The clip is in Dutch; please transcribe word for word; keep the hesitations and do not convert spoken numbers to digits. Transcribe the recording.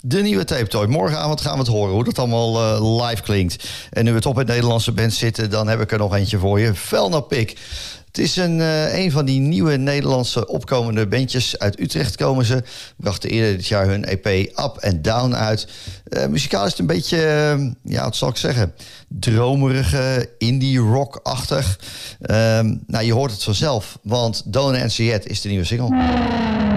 De nieuwe Tape Toy. Morgenavond gaan we het horen hoe dat allemaal uh, live klinkt. En nu we toch bij het Nederlandse band zitten, dan heb ik er nog eentje voor je. Velnapik. Het is een, uh, een van die nieuwe Nederlandse opkomende bandjes. Uit Utrecht komen ze. Brachten eerder dit jaar hun E P Up and Down uit. Uh, muzikaal is het een beetje, uh, ja, wat zal ik zeggen? Dromerige, indie-rock-achtig. Uh, nou, je hoort het vanzelf, want Don't Answer Yet is de nieuwe single.